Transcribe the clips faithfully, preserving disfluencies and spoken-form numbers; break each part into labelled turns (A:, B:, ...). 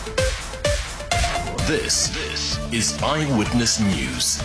A: This, this is Eyewitness News.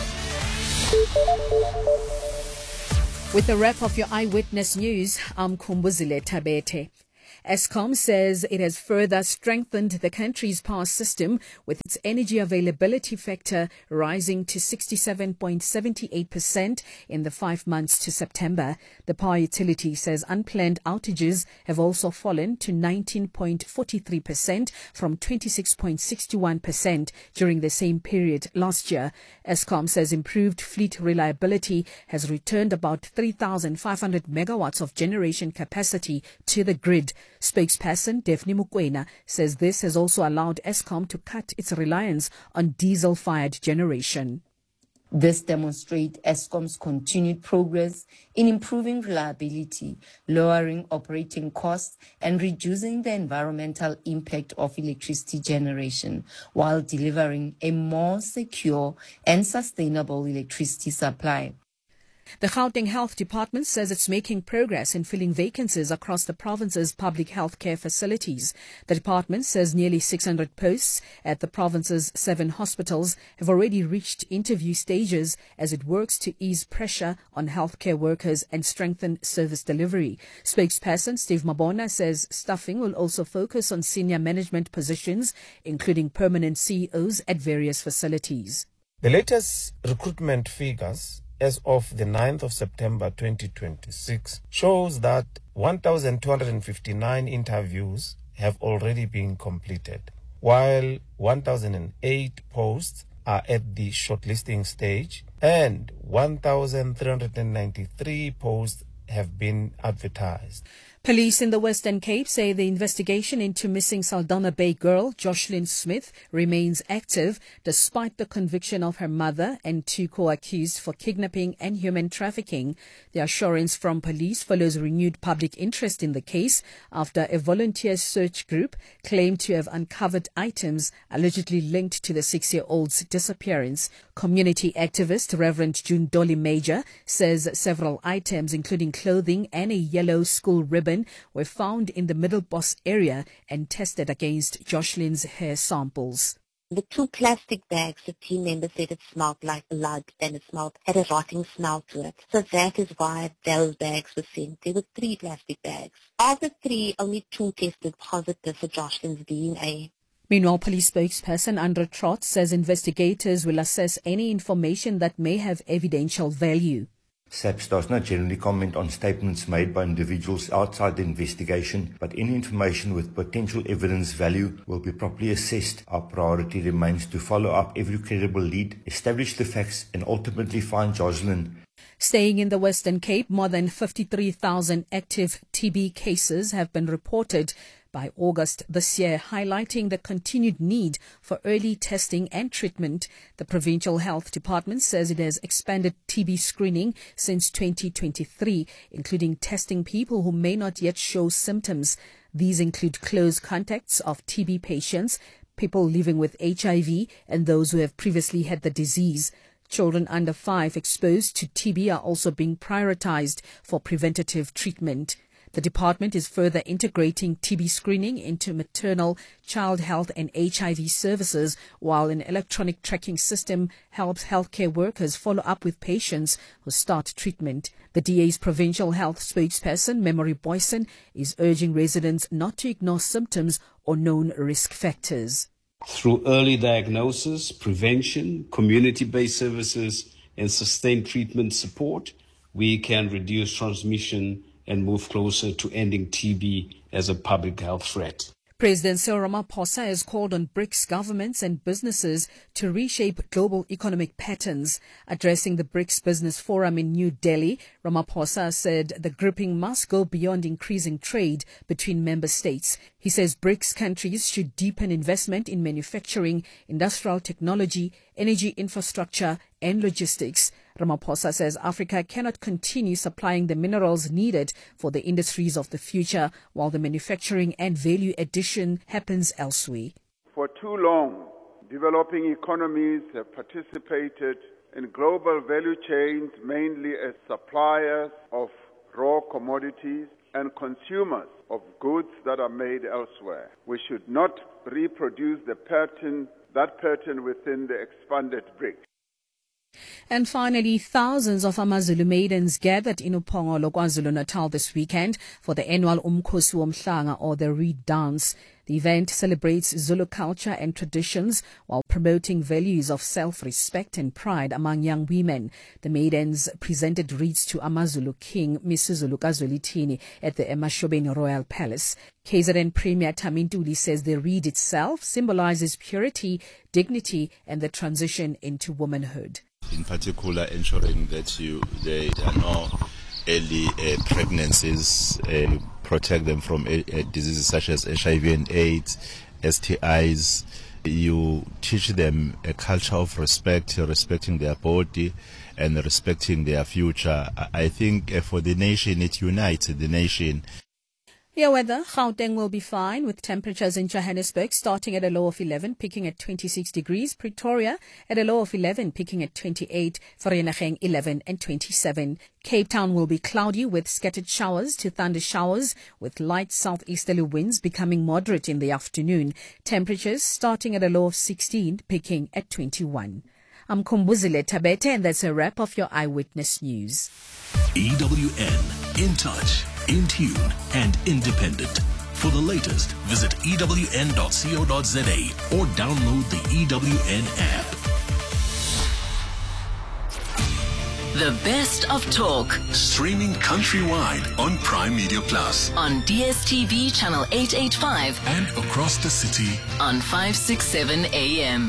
B: With a wrap of your Eyewitness News, I'm Kumbuzile Tabete. Eskom says it has further strengthened the country's power system with its energy availability factor rising to sixty-seven point seven eight percent in the five months to September. The power utility says unplanned outages have also fallen to nineteen point four three percent from twenty-six point six one percent during the same period last year. Eskom says improved fleet reliability has returned about three thousand five hundred megawatts of generation capacity to the grid. Spokesperson Daphne Mukwena says this has also allowed Eskom to cut its reliance on diesel-fired generation.
C: This demonstrates Eskom's continued progress in improving reliability, lowering operating costs, and reducing the environmental impact of electricity generation, while delivering a more secure and sustainable electricity supply.
B: The Gauteng Health Department says it's making progress in filling vacancies across the province's public health care facilities. The department says nearly six hundred posts at the province's seven hospitals have already reached interview stages as it works to ease pressure on healthcare workers and strengthen service delivery. Spokesperson Steve Mabona says staffing will also focus on senior management positions, including permanent C E Os at various facilities.
D: The latest recruitment figures as of the ninth of September twenty twenty-six shows that one thousand two hundred fifty-nine interviews have already been completed, while one thousand eight posts are at the shortlisting stage and one thousand three hundred ninety-three posts have been advertised.
B: Police in the Western Cape say the investigation into missing Saldanha Bay girl Jocelyn Smith remains active despite the conviction of her mother and two co-accused for kidnapping and human trafficking. The assurance from police follows renewed public interest in the case after a volunteer search group claimed to have uncovered items allegedly linked to the six-year-old's disappearance. Community activist Reverend June Dolly Major says several items, including clothing and a yellow school ribbon, were found in the Middle Boss area and tested against Jocelyn's hair samples.
E: The two plastic bags, the team members said it smelled like blood and it smelled, had a rotting smell to it. So that is why those bags were sent. There were three plastic bags. Of the three, only two tested positive for Jocelyn's D N A.
B: Meanwhile, police spokesperson Andra Trott says investigators will assess any information that may have evidential value.
F: SAPS does not generally comment on statements made by individuals outside the investigation, but any information with potential evidence value will be properly assessed. Our priority remains to follow up every credible lead, establish the facts, and ultimately find Jocelyn.
B: Staying in the Western Cape, more than fifty-three thousand active T B cases have been reported by August this year, highlighting the continued need for early testing and treatment. The Provincial Health Department says it has expanded T B screening since twenty twenty-three, including testing people who may not yet show symptoms. These include close contacts of T B patients, people living with H I V, and those who have previously had the disease. Children under five exposed to T B are also being prioritized for preventative treatment. The department is further integrating T B screening into maternal, child health and H I V services, while an electronic tracking system helps healthcare workers follow up with patients who start treatment. The D A's provincial health spokesperson, Memory Boyson, is urging residents not to ignore symptoms or known risk factors.
G: Through early diagnosis, prevention, community-based services, and sustained treatment support, we can reduce transmission and move closer to ending T B as a public health threat.
B: President Cyril Ramaphosa has called on BRICS governments and businesses to reshape global economic patterns. Addressing the BRICS Business Forum in New Delhi, Ramaphosa said the grouping must go beyond increasing trade between member states. He says BRICS countries should deepen investment in manufacturing, industrial technology, energy infrastructure, and logistics. Ramaphosa says Africa cannot continue supplying the minerals needed for the industries of the future while the manufacturing and value addition happens elsewhere.
H: For too long, developing economies have participated in global value chains mainly as suppliers of raw commodities and consumers of goods that are made elsewhere. We should not reproduce the pattern, that pattern within the expanded BRICS.
B: And finally, thousands of AmaZulu maidens gathered in Upongolo, KwaZulu-Natal this weekend for the annual Umkhosi Womhlanga, or the Reed Dance. The event celebrates Zulu culture and traditions while promoting values of self-respect and pride among young women. The maidens presented wreaths to AmaZulu King Misuzulu Kazwelithini at the Emashobeni Royal Palace. K Z N Premier Tami Ntuli says the reed itself symbolizes purity, dignity and the transition into womanhood.
I: In particular, ensuring that you there are no early uh, pregnancies, uh, protect them from uh, diseases such as H I V and AIDS, S T Is. You teach them a culture of respect, respecting their body and respecting their future. I think uh, for the nation, it unites the nation.
B: Your weather, Gauteng will be fine with temperatures in Johannesburg starting at a low of eleven, peaking at twenty-six degrees. Pretoria at a low of eleven, peaking at twenty-eight. Vereeniging eleven and twenty-seven. Cape Town will be cloudy with scattered showers to thunder showers with light southeasterly winds becoming moderate in the afternoon. Temperatures starting at a low of sixteen, peaking at twenty-one. I'm Kumbuzile Tabete, and that's a wrap of your Eyewitness News.
A: E W N, in touch, in tune and independent. For the latest, visit E W N dot co dot za or download the E W N app.
J: The best of talk.
A: Streaming countrywide on Prime Media Plus.
J: On D S T V channel eight eighty-five.
A: And across the city
J: on five sixty-seven A M.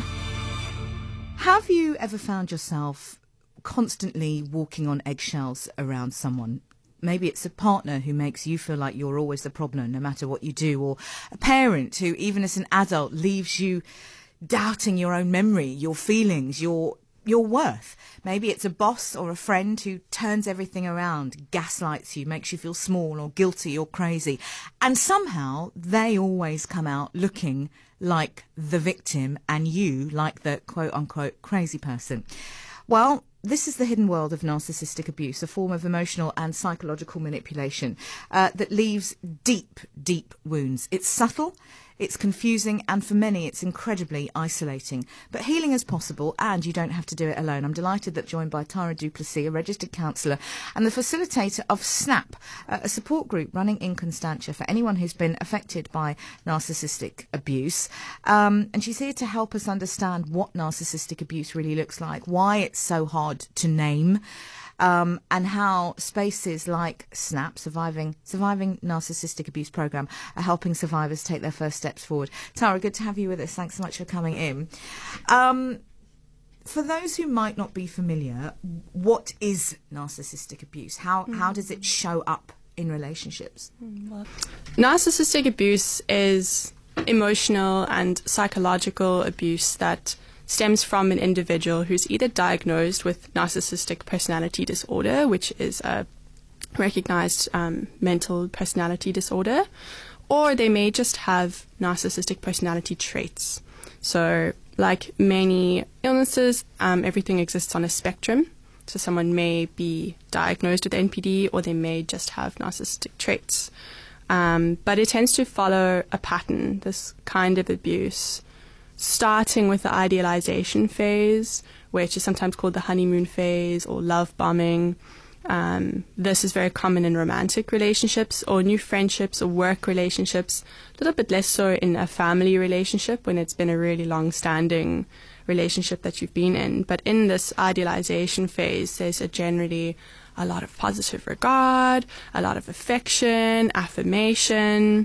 K: Have you ever found yourself constantly walking on eggshells around someone? Maybe it's a partner who makes you feel like you're always the problem no matter what you do, or a parent who, even as an adult, leaves you doubting your own memory, your feelings, your your worth. Maybe it's a boss or a friend who turns everything around, gaslights you, makes you feel small or guilty or crazy. And somehow they always come out looking like the victim and you like the quote-unquote crazy person. Well, this is the hidden world of narcissistic abuse, a form of emotional and psychological manipulation uh, that leaves deep, deep wounds. It's subtle, it's confusing, and for many it's incredibly isolating. But healing is possible, and you don't have to do it alone. I'm delighted that joined by Tara du Plessis, a registered counsellor and the facilitator of SNAP, uh, a support group running in Constantia for anyone who's been affected by narcissistic abuse. Um, and she's here to help us understand what narcissistic abuse really looks like, why it's so hard to name, Um, and how spaces like SNAP, Surviving Surviving Narcissistic Abuse Programme, are helping survivors take their first steps forward. Tara, good to have you with us. Thanks so much for coming in. Um, for those who might not be familiar, what is narcissistic abuse? How mm. how does it show up in relationships?
L: Narcissistic abuse is emotional and psychological abuse that stems from an individual who's either diagnosed with narcissistic personality disorder, which is a recognized um, mental personality disorder, or they may just have narcissistic personality traits. So like many illnesses, um, everything exists on a spectrum. So someone may be diagnosed with N P D, or they may just have narcissistic traits. Um, but it tends to follow a pattern, this kind of abuse, starting with the idealization phase, which is sometimes called the honeymoon phase or love bombing. Um, this is very common in romantic relationships or new friendships or work relationships, a little bit less so in a family relationship when it's been a really long-standing relationship that you've been in. But in this idealization phase, there's a generally a lot of positive regard, a lot of affection, affirmation,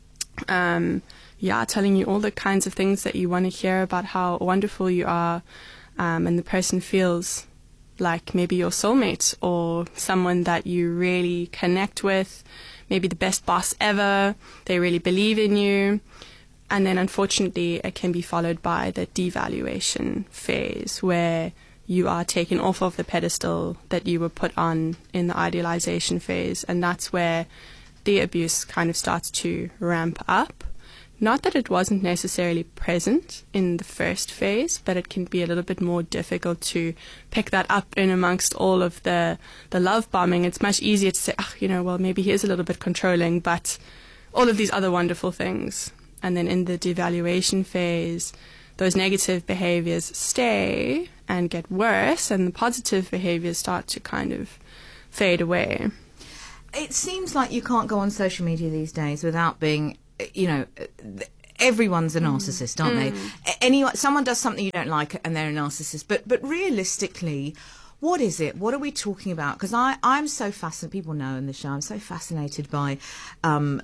L: um, yeah, telling you all the kinds of things that you want to hear about how wonderful you are, um, and the person feels like maybe your soulmate or someone that you really connect with, maybe the best boss ever, they really believe in you. And then unfortunately it can be followed by the devaluation phase, where you are taken off of the pedestal that you were put on in the idealization phase, and that's where the abuse kind of starts to ramp up. not that it wasn't necessarily present in the first phase, but it can be a little bit more difficult to pick that up in amongst all of the, the love bombing. It's much easier to say, oh, you know, well, maybe he is a little bit controlling, but all of these other wonderful things. And then in the devaluation phase, those negative behaviors stay and get worse, and the positive behaviors start to kind of fade away.
K: It seems like you can't go on social media these days without being, you know, everyone's a narcissist, aren't mm. they? Anyone, someone does something you don't like and they're a narcissist. But but realistically, what is it? What are we talking about? Because I I'm so fascinated. People know in the show I'm so fascinated by Um,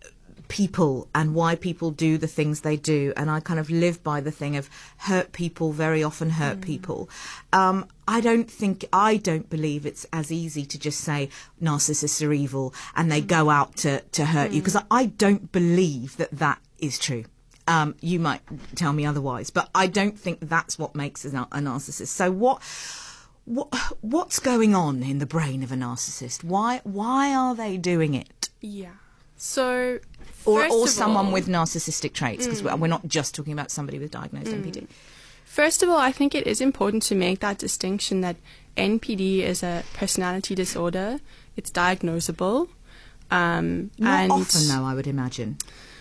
K: people and why people do the things they do, and I kind of live by the thing of hurt people very often hurt mm. people. Um, I don't think, I don't believe it's as easy to just say narcissists are evil and they mm. go out to, to hurt mm. you, because I, I don't believe that that is true. Um, you might tell me otherwise, but I don't think that's what makes a, a narcissist. So what, what what's going on in the brain of a narcissist? Why why are they doing it?
L: Yeah. So,
K: or or
L: all,
K: someone with narcissistic traits, because
L: mm.
K: we're not just talking about somebody with diagnosed
L: mm.
K: N P D.
L: First of all, I think it is important to make that distinction that N P D is a personality disorder. It's diagnosable. Um,
K: Not
L: and
K: often, though, I would imagine.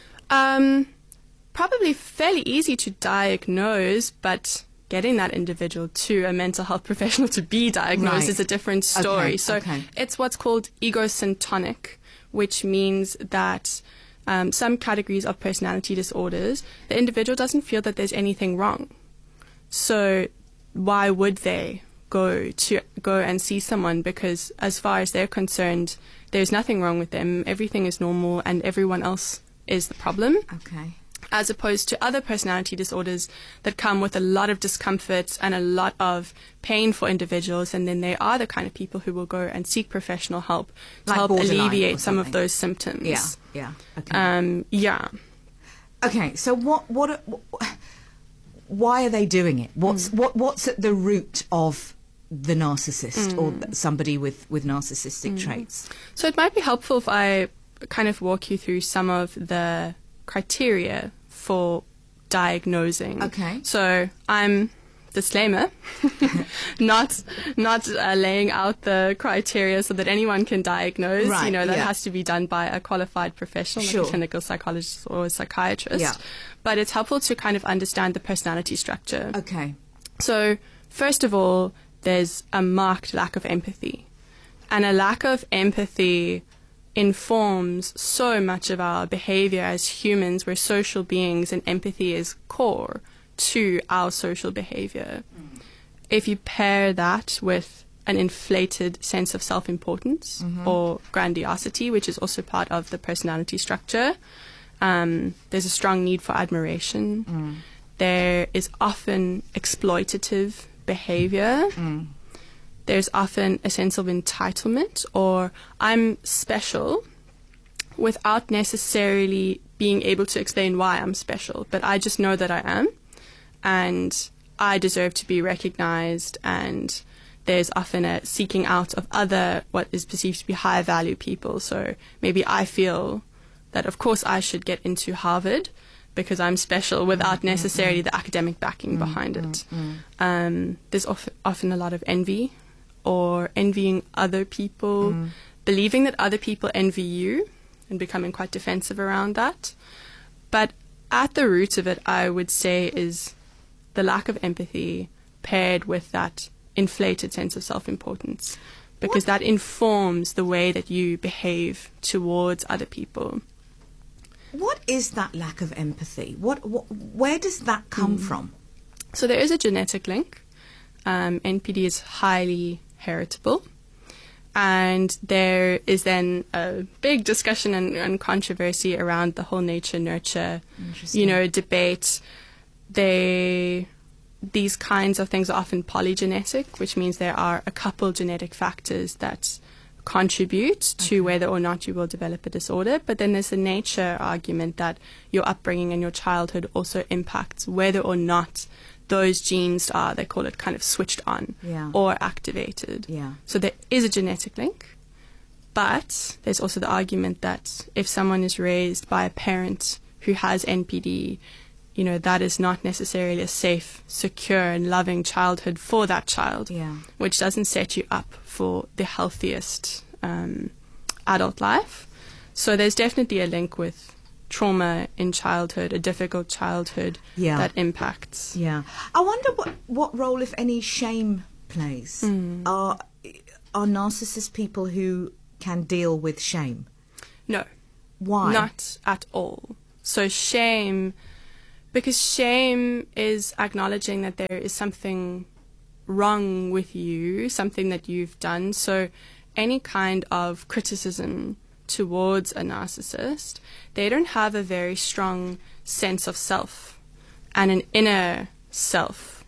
L: Um, probably fairly easy to diagnose, but getting that individual to a mental health professional to be diagnosed
K: Right.
L: is a different story.
K: Okay,
L: so
K: okay.
L: it's what's called egosyntonic, which means that um, some categories of personality disorders, the individual doesn't feel that there's anything wrong. So why would they go to go and see someone? Because as far as they're concerned, there's nothing wrong with them. Everything is normal, and everyone else is the problem.
K: Okay.
L: As opposed to other personality disorders that come with a lot of discomfort and a lot of pain for individuals, and then they are the kind of people who will go and seek professional help to
K: Like
L: help
K: borderline or
L: alleviate some of
K: something.
L: those symptoms.
K: Yeah, yeah. Okay.
L: Um, yeah.
K: Okay, so what, what, are- wh- why are they doing it? What's
L: Mm.
K: what, what's at the root of the narcissist or
L: Mm.
K: th- somebody with, with narcissistic
L: Mm.
K: traits?
L: So it might be helpful if I kind of walk you through some of the criteria for diagnosing.
K: Okay.
L: So I'm, disclaimer, not not uh, laying out the criteria so that anyone can diagnose.
K: Right,
L: you know, that
K: yeah.
L: has to be done by a qualified professional,
K: Sure.
L: like a clinical psychologist or a psychiatrist.
K: Yeah.
L: But it's helpful to kind of understand the personality structure.
K: Okay.
L: So, first of all, there's a marked lack of empathy. And a lack of empathy informs so much of our behavior as humans. We're social beings, and empathy is core to our social behavior. Mm. If you pair that with an inflated sense of self-importance
K: Mhm.
L: or grandiosity, which is also part of the personality structure, um, there's a strong need for admiration.
K: Mm.
L: There is often exploitative behavior.
K: Mm.
L: There's often a sense of entitlement, or I'm special, without necessarily being able to explain why I'm special. But I just know that I am, and I deserve to be recognized. And there's often a seeking out of other, what is perceived to be higher value people. So maybe I feel that, of course, I should get into Harvard because I'm special, without necessarily the academic backing behind it. Um, there's of, often a lot of envy, or envying other people,
K: Mm.
L: believing that other people envy you, and becoming quite defensive around that. But at the root of it, I would say, is the lack of empathy paired with that inflated sense of self-importance, because that informs the way that you behave towards other people.
K: What is that lack of empathy? What, what where does that come
L: Mm.
K: from?
L: So there is a genetic link. Um, N P D is highly heritable. And there is then a big discussion and, and controversy around the whole nature-nurture, you know, debate. They, these kinds of things are often polygenetic, which means there are a couple genetic factors that contribute to
K: Okay.
L: whether or not you will develop a disorder. But then there's the nature argument that your upbringing and your childhood also impacts whether or not those genes are, they call it, kind of switched on
K: Yeah.
L: or activated.
K: Yeah.
L: So there is a genetic link, but there's also the argument that if someone is raised by a parent who has N P D, you know, that is not necessarily a safe, secure and loving childhood for that child,
K: yeah.
L: which doesn't set you up for the healthiest um, adult life. So there's definitely a link with trauma in childhood, a difficult childhood
K: yeah.
L: that impacts.
K: Yeah. I wonder what, what role, if any, shame plays.
L: Mm.
K: Are, are narcissists people who can deal with shame?
L: No.
K: Why?
L: Not at all. So shame... Because shame is acknowledging that there is something wrong with you, something that you've done. So any kind of criticism towards a narcissist, they don't have a very strong sense of self and an inner self.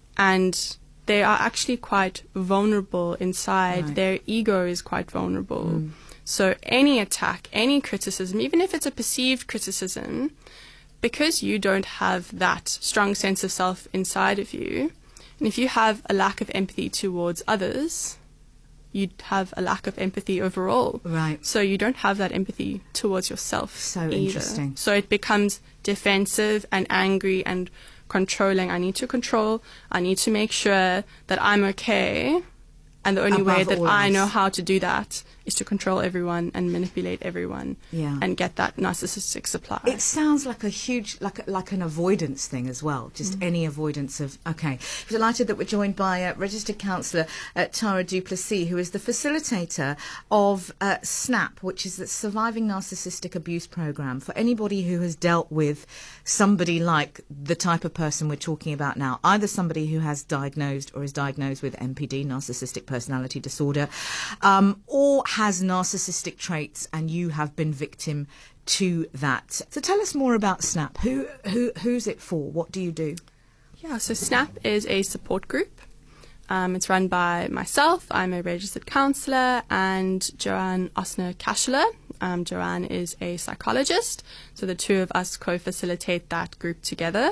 L: And they are actually quite vulnerable inside.
K: Right.
L: Their ego is quite vulnerable.
K: Mm.
L: So any attack, any criticism, even if it's a perceived criticism, because you don't have that strong sense of self inside of you, and if you have a lack of empathy towards others, you have a lack of empathy overall.
K: Right.
L: So you don't have that empathy towards yourself.
K: So
L: either.
K: interesting.
L: So it becomes defensive and angry and controlling. I need to control. I need to make sure that I'm okay. And the only
K: Above
L: way that
K: all
L: I
K: else.
L: know how to do that is to control everyone and manipulate everyone
K: Yeah.
L: and get that narcissistic supply.
K: It sounds like a huge, like a, like an avoidance thing as well. Just
L: Mm.
K: any avoidance of. Okay, we're delighted that we're joined by uh, registered counsellor uh, Tara du Plessis, who is the facilitator of uh, SNAP, which is the Surviving Narcissistic Abuse Programme for anybody who has dealt with somebody like the type of person we're talking about now, either somebody who has diagnosed or is diagnosed with N P D, narcissistic personality disorder, um, or has narcissistic traits, and you have been victim to that. So tell us more about SNAP. Who, who, who's it for? What do you do?
L: Yeah, so SNAP is a support group. Um, it's run by myself. I'm a registered counsellor, and Joanne Osner-Kaschler. Um, Joanne is a psychologist. So the two of us co-facilitate that group together.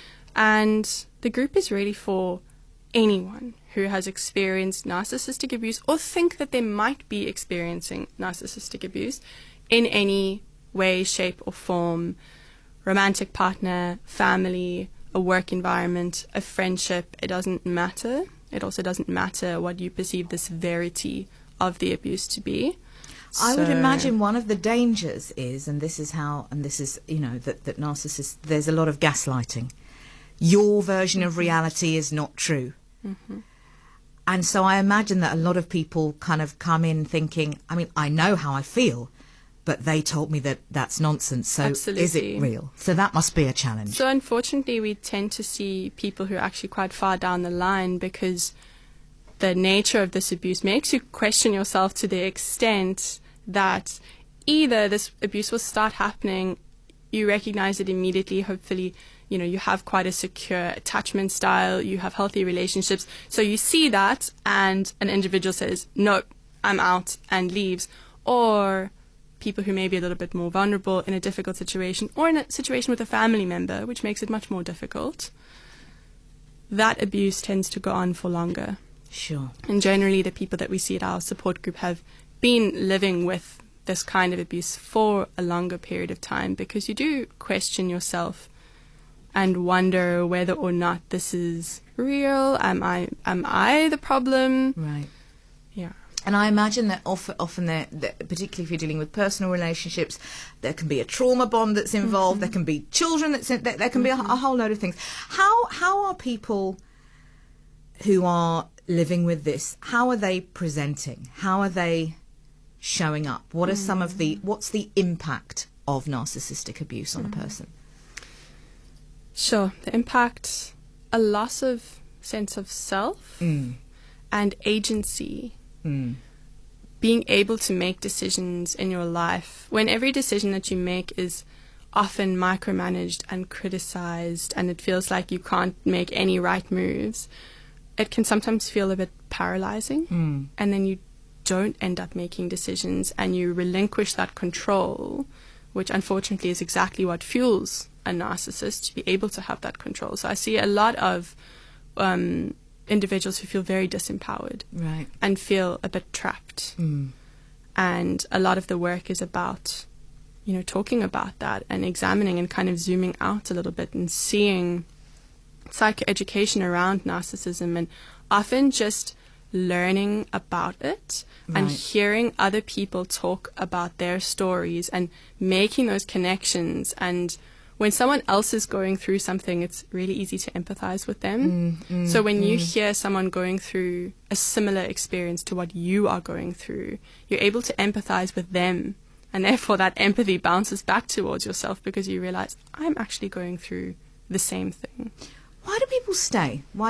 L: And the group is really for anyone who has experienced narcissistic abuse or think that they might be experiencing narcissistic abuse in any way, shape or form. Romantic partner, family, a work environment, a friendship, it doesn't matter. It also doesn't matter what you perceive the severity of the abuse to be.
K: I would
L: So-
K: imagine one of the dangers is, and this is how, and this is, you know, that, that narcissists, there's a lot of gaslighting. Your version of reality is not true.
L: Mm-hmm.
K: And so I imagine that a lot of people kind of come in thinking, I mean, I know how I feel, but they told me that that's nonsense. So is it
L: Absolutely.
K: real? So that must be a challenge.
L: So unfortunately, we tend to see people who are actually quite far down the line because the nature of this abuse makes you question yourself to the extent that either this abuse will start happening, you recognize it immediately, hopefully, you know, you have quite a secure attachment style, you have healthy relationships. So you see that and an individual says, no, I'm out and leaves. Or people who may be a little bit more vulnerable in a difficult situation or in a situation with a family member, which makes it much more difficult. That abuse tends to go on for longer.
K: Sure.
L: And generally the people that we see at our support group have been living with this kind of abuse for a longer period of time because you do question yourself and wonder whether or not this is real. Am I am I the problem?
K: Right.
L: Yeah.
K: And I imagine that often, often there, that particularly if you're dealing with personal relationships, there can be a trauma bond that's involved. Mm-hmm. There can be children that's in, there, there can mm-hmm. be a, a whole load of things. How how are people who are living with this? How are they presenting? How are they showing up? What are some of the what's the impact of narcissistic abuse on mm-hmm. a person?
L: Sure. The impact, a loss of sense of self
K: mm.
L: and agency.
K: Mm.
L: Being able to make decisions in your life when every decision that you make is often micromanaged and criticized and it feels like you can't make any right moves, it can sometimes feel a bit paralyzing.
K: Mm.
L: And then you don't end up making decisions and you relinquish that control, which unfortunately is exactly what fuels a narcissist, to be able to have that control. So I see a lot of um, individuals who feel very disempowered
K: right.
L: and feel a bit trapped.
K: Mm.
L: And a lot of the work is about you know, talking about that and examining and kind of zooming out a little bit and seeing psychoeducation around narcissism, and often just learning about it right. and hearing other people talk about their stories and making those connections. And when someone else is going through something, it's really easy to empathize with them. Mm, mm, so when mm. you hear someone going through a similar experience to what you are going through, you're able to empathize with them. And therefore that empathy bounces back towards yourself because you realize, I'm actually going through the same thing.
K: Why do people stay? Why